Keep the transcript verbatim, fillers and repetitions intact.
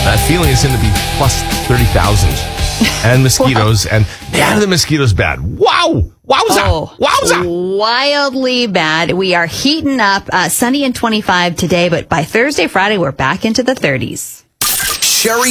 that feeling is going to be plus thirty thousand. And mosquitoes. And man, the mosquitoes bad. Wow. Wowza. Oh, Wowza. wildly bad. We are heating up. Uh, sunny and twenty-five today, but by Thursday, Friday, we're back into the thirties. Sherry